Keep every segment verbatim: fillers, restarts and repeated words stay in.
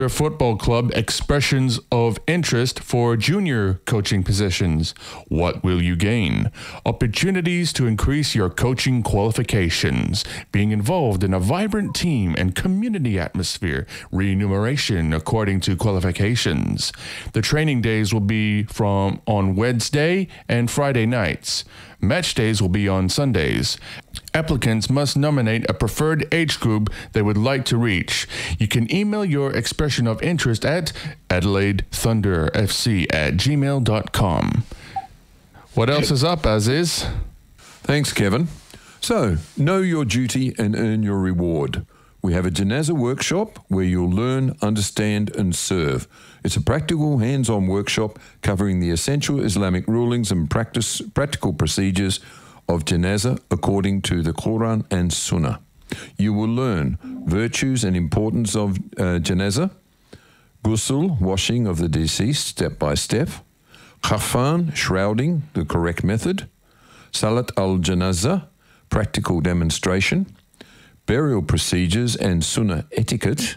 Football Club expressions of interest for junior coaching positions. What will you gain? Opportunities to increase your coaching qualifications, being involved in a vibrant team and community atmosphere, remuneration according to qualifications. The training days will be from on Wednesday and Friday nights. Match days will be on Sundays. Applicants must nominate a preferred age group they would like to reach. You can email your expression of interest at adelaide thunder f c at gmail dot com. What else is up, Aziz? Thanks, Kevin. So, know your duty and earn your reward. We have a Janazah workshop where you'll learn, understand and serve. It's a practical, hands-on workshop covering the essential Islamic rulings and practice, practical procedures of Janazah according to the Quran and Sunnah. You will learn virtues and importance of uh, Janazah, ghusl, washing of the deceased step by step, khafan, shrouding, the correct method, salat al-janazah, practical demonstration, burial procedures and sunnah etiquette,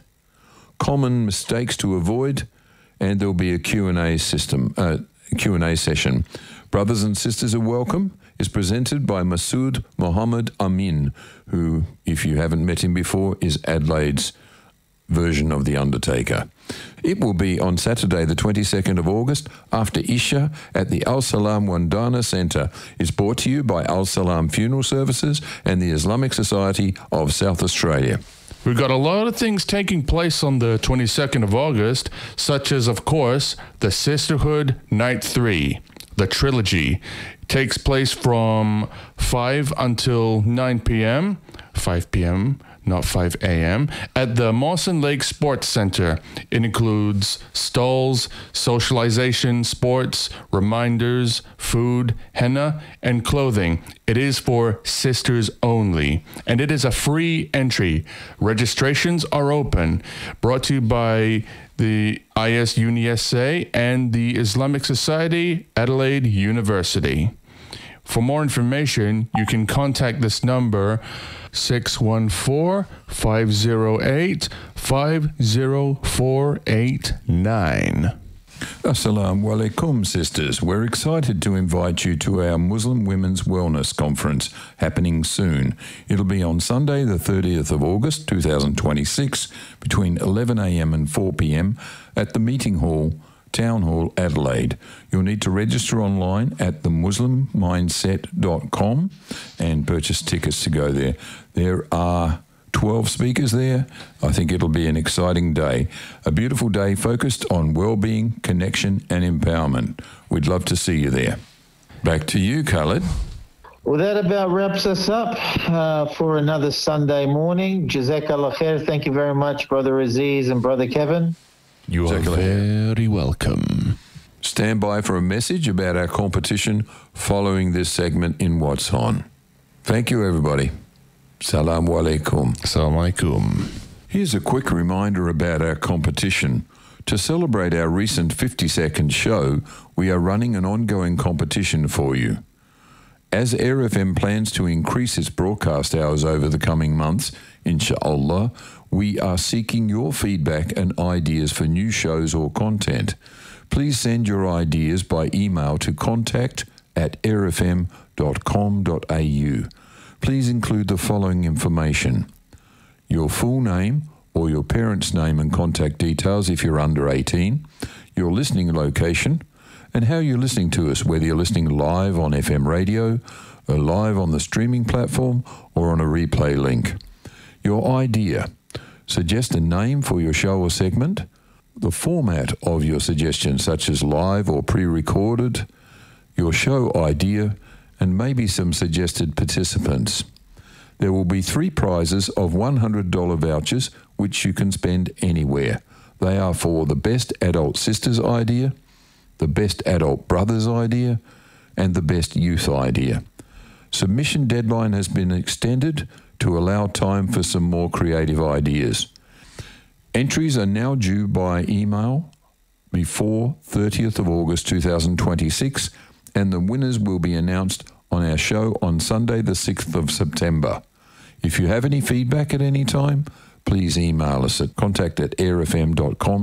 common mistakes to avoid, and there'll be a Q and A system, uh, Q and A session. Brothers and sisters are welcome. Is presented by Masood Mohammed Amin, who, if you haven't met him before, is Adelaide's version of The Undertaker. It will be on Saturday, the twenty-second of August, after Isha at the Al Salam Wandana Centre. It's brought to you by Al Salam Funeral Services and the Islamic Society of South Australia. We've got a lot of things taking place on the twenty-second of August, such as, of course, the Sisterhood Night three, the trilogy. It takes place from five until nine p.m., five p.m., not five a.m., at the Mawson Lake Sports Centre. It includes stalls, socialization, sports, reminders, food, henna, and clothing. It is for sisters only, and it is a free entry. Registrations are open. Brought to you by the I S U N I S A and the Islamic Society, Adelaide University. For more information, you can contact this number, six one four, five zero eight, five zero four eight nine. Assalamu alaikum, sisters. We're excited to invite you to our Muslim Women's Wellness Conference happening soon. It'll be on Sunday, the thirtieth of August, two thousand twenty-six, between eleven a.m. and four p.m. at the Meeting Hall, Town Hall, Adelaide. You'll need to register online at the muslim mindset dot com and purchase tickets to go there. There are twelve speakers there. I think it'll be an exciting day. A beautiful day focused on well-being, connection and empowerment. We'd love to see you there. Back to you, Khaled. Well, that about wraps us up uh, for another Sunday morning. Jazakallah khair. Thank you very much, Brother Aziz and Brother Kevin. You are very welcome. Stand by for a message about our competition following this segment in What's On. Thank you, everybody. Assalamu alaikum. Assalamu alaikum. Here's a quick reminder about our competition. To celebrate our recent fifty-second show, we are running an ongoing competition for you. As Air F M plans to increase its broadcast hours over the coming months, inshallah, we are seeking your feedback and ideas for new shows or content. Please send your ideas by email to contact at air f m dot com dot a u. Please include the following information: your full name or your parents' name and contact details if you're under eighteen, your listening location, and how you're listening to us, whether you're listening live on F M radio, or live on the streaming platform, or on a replay link. Your idea. Suggest a name for your show or segment, the format of your suggestion, such as live or pre-recorded, your show idea, and maybe some suggested participants. There will be three prizes of one hundred dollars vouchers, which you can spend anywhere. They are for the best adult sisters idea, the best adult brothers idea, and the best youth idea. Submission deadline has been extended to allow time for some more creative ideas. Entries are now due by email before thirtieth of August two thousand twenty-six, and the winners will be announced on our show on Sunday the sixth of September. If you have any feedback at any time, please email us at contact at airfm dot com.